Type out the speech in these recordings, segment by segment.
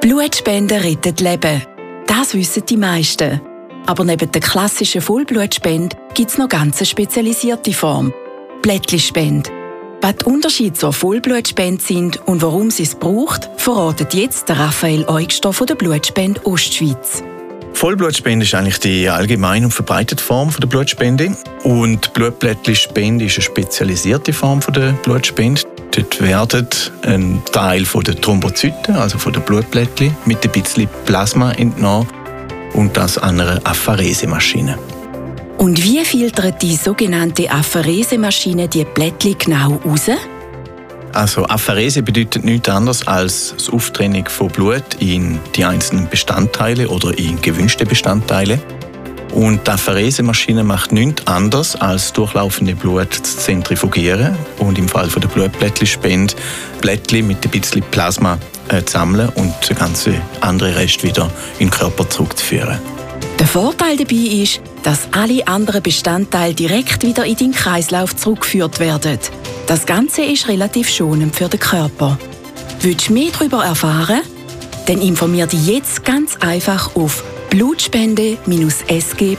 Blutspenden retten Leben. Das wissen die meisten. Aber neben der klassischen Vollblutspende gibt es noch ganz eine spezialisierte Form: Plättchenspende. Was die Unterschiede zur Vollblutspende sind und warum sie es braucht, verratet jetzt Raphael Eugster von der Blutspende Ostschweiz. Vollblutspende ist eigentlich die allgemein und verbreitete Form der Blutspende. Und Blutplättchenspende ist eine spezialisierte Form der Blutspende. Dort werden ein Teil der Thrombozyten, also von den Blutplättchen, mit ein bisschen Plasma entnommen und das an einer Apherese-Maschine. Und wie filtert die sogenannte Apherese-Maschine die Plättchen genau raus? Also Apherese bedeutet nichts anderes als das Auftrennen von Blut in die einzelnen Bestandteile oder in gewünschte Bestandteile. Und die Apherese-Maschine macht nichts anderes als durchlaufende Blut zu zentrifugieren und im Fall der Blutplättchenspende Plättchen mit ein bisschen Plasma zu sammeln und den ganzen anderen Rest wieder in den Körper zurückzuführen. Der Vorteil dabei ist, dass alle anderen Bestandteile direkt wieder in den Kreislauf zurückgeführt werden. Das Ganze ist relativ schonend für den Körper. Willst du mehr darüber erfahren? Dann informier dich jetzt ganz einfach auf blutspende-sg.ch.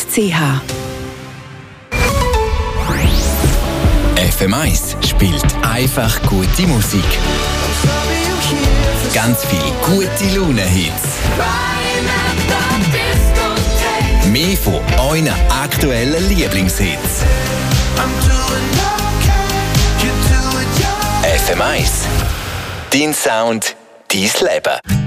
FM1 spielt einfach gute Musik. Ganz viele gute Laune-Hits. Mehr von euren aktuellen Lieblingshits. FM1. Dein Sound, dein Leben.